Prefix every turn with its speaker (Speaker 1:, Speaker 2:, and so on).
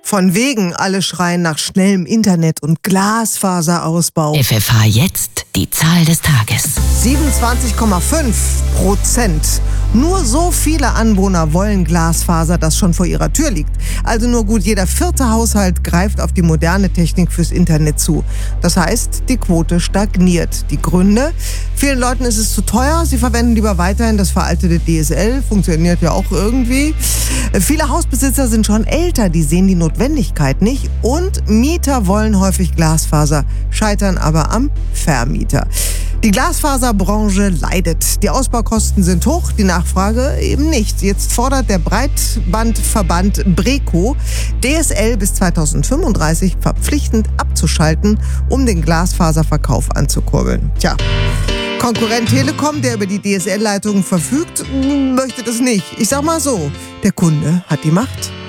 Speaker 1: Von wegen, alle schreien nach schnellem Internet und Glasfaserausbau.
Speaker 2: FFH jetzt die Zahl des Tages.
Speaker 1: 27,5%. Nur so viele Anwohner wollen Glasfaser, das schon vor ihrer Tür liegt. Also nur gut jeder 4. Haushalt greift auf die moderne Technik fürs Internet zu. Das heißt, die Quote stagniert. Die Gründe? Vielen Leuten ist es zu teuer. Sie verwenden lieber weiterhin das veraltete DSL. Funktioniert ja auch irgendwie. Viele Hausbesitzer sind schon älter. Die sehen die Notwendigkeit nicht. Und Mieter wollen häufig Glasfaser, scheitern aber am Vermieter. Die Glasfaserbranche leidet. Die Ausbaukosten sind hoch, die Nachfrage eben nicht. Jetzt fordert der Breitbandverband BREKO, DSL bis 2035 verpflichtend abzuschalten, um den Glasfaserverkauf anzukurbeln. Tja, Konkurrent Telekom, der über die DSL-Leitungen verfügt, möchte das nicht. Ich sag mal so, der Kunde hat die Macht.